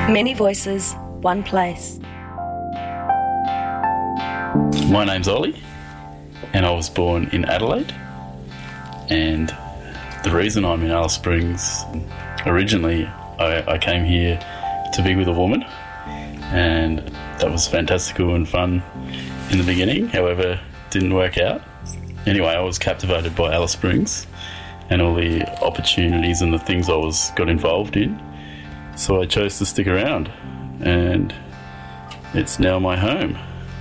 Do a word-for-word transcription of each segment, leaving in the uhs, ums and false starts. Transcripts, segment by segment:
Many voices, one place. My name's Ollie, and I was born in Adelaide. And the reason I'm in Alice Springs, originally I, I came here to be with a woman, and that was fantastical and fun in the beginning. However, it didn't work out. Anyway, I was captivated by Alice Springs and all the opportunities and the things I was got involved in. So I chose to stick around, and it's now my home.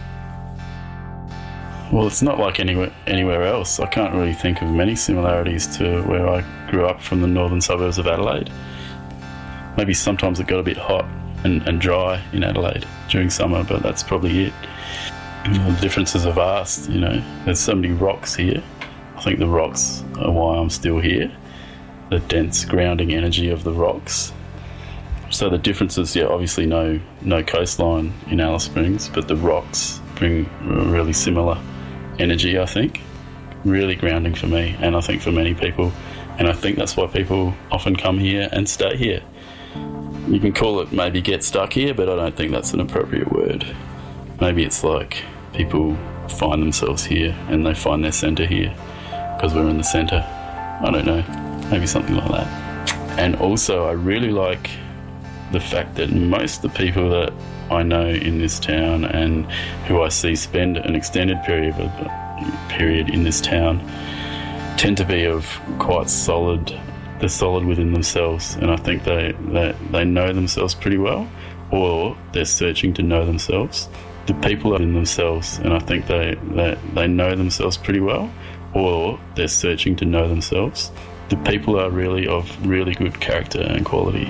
Well, it's not like anywhere, anywhere else. I can't really think of many similarities to where I grew up from the northern suburbs of Adelaide. Maybe sometimes it got a bit hot and, and dry in Adelaide during summer, but that's probably it. The differences are vast, you know. There's so many rocks here. I think the rocks are why I'm still here. The dense grounding energy of the rocks. So the differences, yeah, obviously no no coastline in Alice Springs, but the rocks bring a really similar energy, I think. Really grounding for me, and I think for many people. And I think that's why people often come here and stay here. You can call it maybe get stuck here, but I don't think that's an appropriate word. Maybe it's like people find themselves here and they find their centre here because we're in the centre. I don't know, maybe something like that. And also I really like the fact that most of the people that I know in this town and who I see spend an extended period of, period in this town tend to be of quite solid, they're solid within themselves, and I think they, they, they know themselves pretty well, or they're searching to know themselves. The people are in themselves, and I think they, they, they know themselves pretty well, or they're searching to know themselves. The people are really of really good character and quality.